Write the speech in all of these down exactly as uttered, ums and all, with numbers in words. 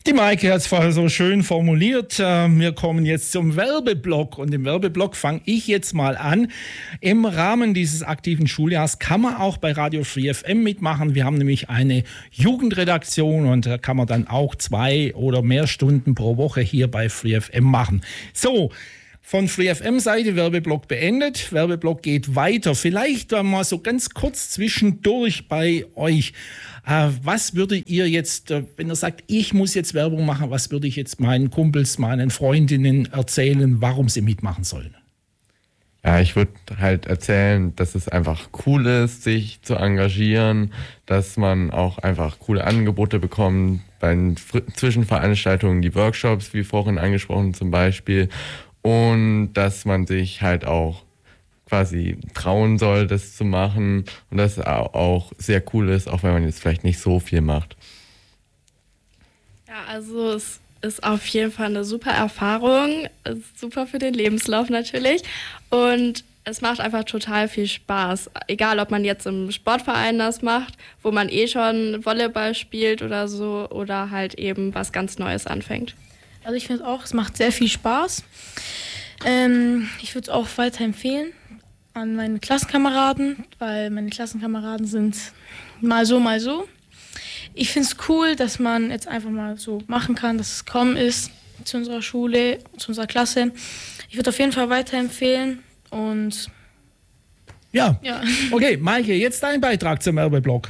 Die Maike hat es vorher so schön formuliert. Wir kommen jetzt zum Werbeblock und im Werbeblock fange ich jetzt mal an. Im Rahmen dieses aktiven Schuljahrs kann man auch bei Radio Free F M mitmachen. Wir haben nämlich eine Jugendredaktion und da kann man dann auch zwei oder mehr Stunden pro Woche hier bei Free F M machen. So, von Free F M-Seite Werbeblock beendet. Werbeblock geht weiter. Vielleicht mal so ganz kurz zwischendurch bei euch. Äh, was würdet ihr jetzt, äh, wenn ihr sagt, ich muss jetzt Werbung machen, was würde ich jetzt meinen Kumpels, meinen Freundinnen erzählen, warum sie mitmachen sollen? Ja, ich würde halt erzählen, dass es einfach cool ist, sich zu engagieren, dass man auch einfach coole Angebote bekommt bei den Zwischenveranstaltungen, die Workshops, wie vorhin angesprochen zum Beispiel. Und dass man sich halt auch quasi trauen soll, das zu machen und das auch sehr cool ist, auch wenn man jetzt vielleicht nicht so viel macht. Ja, also es ist auf jeden Fall eine super Erfahrung, super für den Lebenslauf natürlich und es macht einfach total viel Spaß. Egal, ob man jetzt im Sportverein das macht, wo man eh schon Volleyball spielt oder so oder halt eben was ganz Neues anfängt. Also ich finde auch, es macht sehr viel Spaß. Ähm, ich würde es auch weiterempfehlen an meine Klassenkameraden, weil meine Klassenkameraden sind mal so, mal so. Ich finde es cool, dass man jetzt einfach mal so machen kann, dass es kommen ist zu unserer Schule, zu unserer Klasse. Ich würde auf jeden Fall weiterempfehlen und ja, ja. Okay, Maike, jetzt dein Beitrag zum Werbeblock.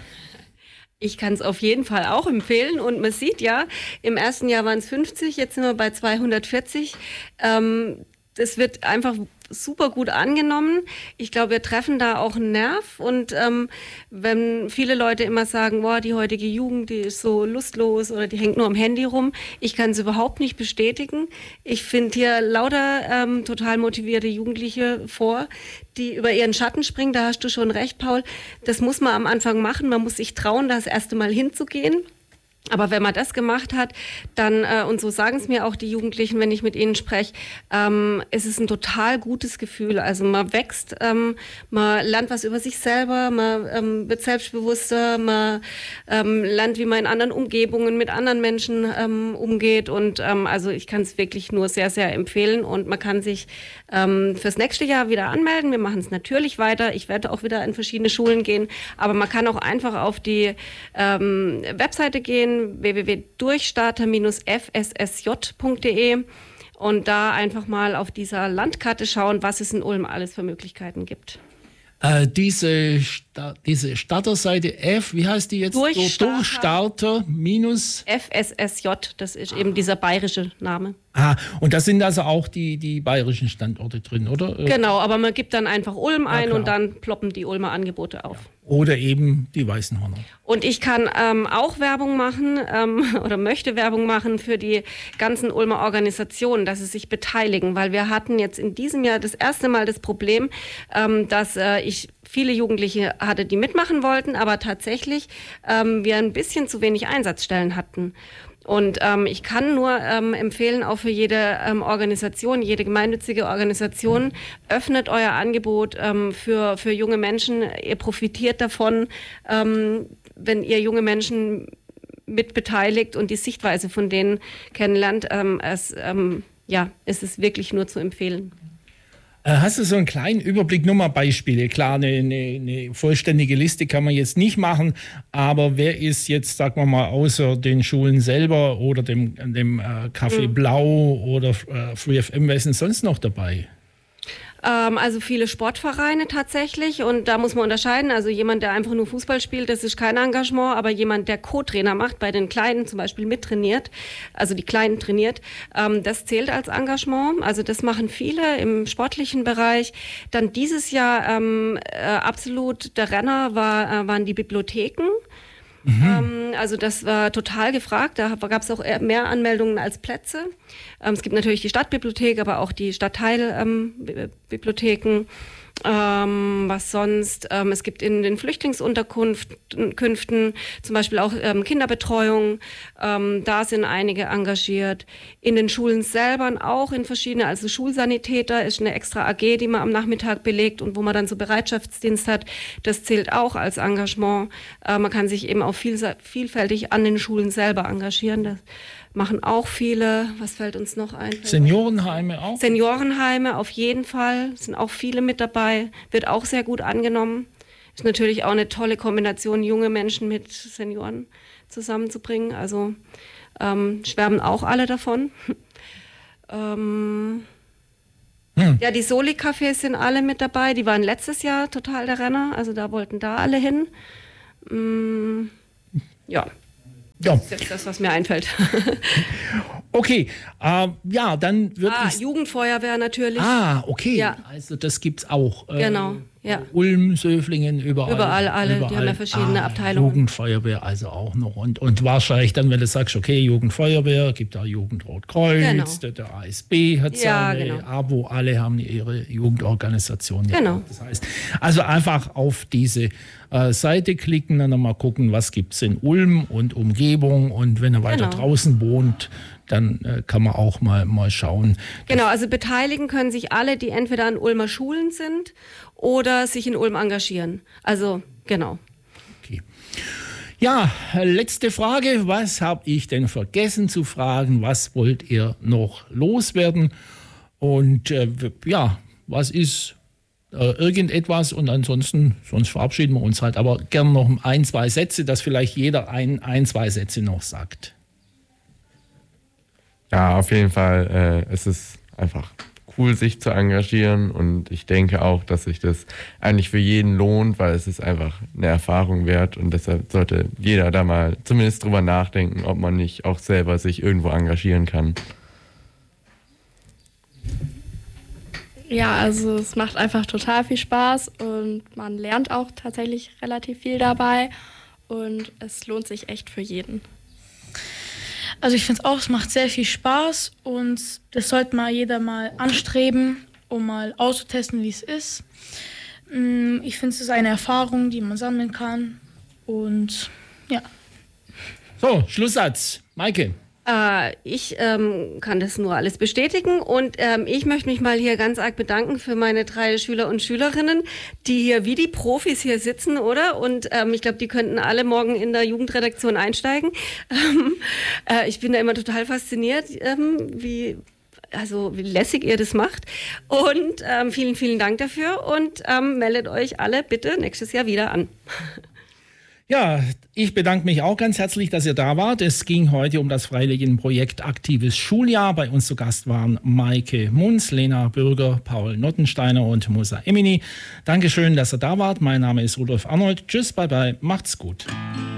Ich kann es auf jeden Fall auch empfehlen und man sieht ja, im ersten Jahr waren es fünfzig, jetzt sind wir bei zweihundertvierzig. Ähm, das wird einfach super gut angenommen. Ich glaube, wir treffen da auch einen Nerv und ähm, wenn viele Leute immer sagen, boah, die heutige Jugend, die ist so lustlos oder die hängt nur am Handy rum, ich kann es überhaupt nicht bestätigen. Ich finde hier lauter ähm, total motivierte Jugendliche vor, die über ihren Schatten springen. Da hast du schon recht, Paul. Das muss man am Anfang machen. Man muss sich trauen, das erste Mal hinzugehen. Aber wenn man das gemacht hat, dann, äh, und so sagen es mir auch die Jugendlichen, wenn ich mit ihnen spreche, ähm, es ist ein total gutes Gefühl. Also man wächst, ähm, man lernt was über sich selber, man ähm, wird selbstbewusster, man ähm, lernt, wie man in anderen Umgebungen mit anderen Menschen ähm, umgeht. Und ähm, also ich kann es wirklich nur sehr, sehr empfehlen. Und man kann sich ähm, fürs nächste Jahr wieder anmelden. Wir machen es natürlich weiter. Ich werde auch wieder in verschiedene Schulen gehen. Aber man kann auch einfach auf die ähm, Webseite gehen, w w w punkt durchstarter f s s j punkt d e und da einfach mal auf dieser Landkarte schauen, was es in Ulm alles für Möglichkeiten gibt. Äh, diese, Sta- diese Starterseite F, wie heißt die jetzt? Durchstarter. Durchstarter minus F S S J, das ist eben dieser bayerische Name. Ah, und da sind also auch die, die bayerischen Standorte drin, oder? Genau, aber man gibt dann einfach Ulm ein klar. und dann ploppen die Ulmer Angebote auf. Oder eben die Weißenhorner. Und ich kann ähm, auch Werbung machen ähm, oder möchte Werbung machen für die ganzen Ulmer Organisationen, dass sie sich beteiligen, weil wir hatten jetzt in diesem Jahr das erste Mal das Problem, ähm, dass äh, ich viele Jugendliche hatte, die mitmachen wollten, aber tatsächlich ähm, wir ein bisschen zu wenig Einsatzstellen hatten. Und ähm, ich kann nur ähm, empfehlen, auch für jede ähm, Organisation, jede gemeinnützige Organisation, öffnet euer Angebot ähm, für, für junge Menschen. Ihr profitiert davon, ähm, wenn ihr junge Menschen mit beteiligt und die Sichtweise von denen kennenlernt. Ähm, es, ähm, ja, es ist wirklich nur zu empfehlen. Hast du so einen kleinen Überblick, nur mal Beispiele? Klar, eine, eine, eine vollständige Liste kann man jetzt nicht machen, aber wer ist jetzt, sagen wir mal, außer den Schulen selber oder dem, dem äh, Café mhm. Blau oder äh, Free F M, wer ist denn sonst noch dabei? Ähm, also viele Sportvereine tatsächlich und da muss man unterscheiden, also jemand, der einfach nur Fußball spielt, das ist kein Engagement, aber jemand, der Co-Trainer macht, bei den Kleinen zum Beispiel mittrainiert, also die Kleinen trainiert, ähm, das zählt als Engagement, also das machen viele im sportlichen Bereich. Dann dieses Jahr ähm, äh, absolut der Renner war, äh, waren die Bibliotheken. Mhm. Ähm, also das war total gefragt, da gab es auch mehr Anmeldungen als Plätze. Ähm, es gibt natürlich die Stadtbibliothek, aber auch die Stadtteilbibliotheken. Ähm, was sonst? Ähm, es gibt in den Flüchtlingsunterkünften zum Beispiel auch ähm, Kinderbetreuung. Ähm, da sind einige engagiert. In den Schulen selber auch in verschiedene, also Schulsanitäter ist eine extra A G, die man am Nachmittag belegt und wo man dann so Bereitschaftsdienst hat. Das zählt auch als Engagement. Äh, man kann sich eben auch viel, vielfältig an den Schulen selber engagieren. Das machen auch viele. Was fällt uns noch ein? Seniorenheime auch? Seniorenheime auf jeden Fall, sind auch viele mit dabei, wird auch sehr gut angenommen. Ist natürlich auch eine tolle Kombination, junge Menschen mit Senioren zusammenzubringen. Also ähm, schwärmen auch alle davon. ähm, hm. Ja, die Soli-Cafés sind alle mit dabei. Die waren letztes Jahr total der Renner. Also da wollten da alle hin. Mm, ja. Ja. Das ist jetzt das, was mir einfällt. Okay, äh, ja, dann würde ah, ich... Jugendfeuerwehr natürlich. Ah, okay, ja. Also das gibt es auch. Äh, Genau, ja. Ulm, Söflingen, überall. Überall, alle, überall. die haben ja verschiedene ah, Abteilungen. Jugendfeuerwehr also auch noch. Und, und wahrscheinlich dann, wenn du sagst, okay, Jugendfeuerwehr, gibt da Jugendrotkreuz, Genau. der, der A S B hat Ja, seine, genau. Abo, alle haben ihre Jugendorganisation. Genau. Das heißt, also einfach auf diese äh, Seite klicken, dann mal gucken, was gibt es in Ulm und Umgebung. Und wenn er weiter Genau. draußen wohnt, dann äh, kann man auch mal, mal schauen. Genau, also beteiligen können sich alle, die entweder an Ulmer Schulen sind oder sich in Ulm engagieren. Also, genau. Okay. Ja, letzte Frage. Was habe ich denn vergessen zu fragen? Was wollt ihr noch loswerden? Und äh, ja, was ist äh, irgendetwas? Und ansonsten, sonst verabschieden wir uns halt. Aber gern noch ein, zwei Sätze, dass vielleicht jeder ein, ein zwei Sätze noch sagt. Ja, auf jeden Fall. Äh, es ist einfach cool, sich zu engagieren, und ich denke auch, dass sich das eigentlich für jeden lohnt, weil es ist einfach eine Erfahrung wert, und deshalb sollte jeder da mal zumindest drüber nachdenken, ob man nicht auch selber sich irgendwo engagieren kann. Ja, also es macht einfach total viel Spaß und man lernt auch tatsächlich relativ viel dabei und es lohnt sich echt für jeden. Also ich finde es auch, es macht sehr viel Spaß und das sollte mal jeder mal anstreben, um mal auszutesten, wie es ist. Ich finde, es ist eine Erfahrung, die man sammeln kann und ja. So, Schlusssatz. Maike. Äh, ich ähm, kann das nur alles bestätigen und ähm, ich möchte mich mal hier ganz arg bedanken für meine drei Schüler und Schülerinnen, die hier wie die Profis hier sitzen, oder? Und ähm, ich glaube, die könnten alle morgen in der Jugendredaktion einsteigen. Ähm, äh, ich bin da immer total fasziniert, ähm, wie, also wie lässig ihr das macht. Und ähm, vielen, vielen Dank dafür und ähm, meldet euch alle bitte nächstes Jahr wieder an. Ja, ich bedanke mich auch ganz herzlich, dass ihr da wart. Es ging heute um das Freiwilligenprojekt Aktives Schuljahr. Bei uns zu Gast waren Maike Munz, Lena Bürger, Paul Nottensteiner und Musa Emini. Dankeschön, dass ihr da wart. Mein Name ist Rudolf Arnold. Tschüss, bye bye, macht's gut.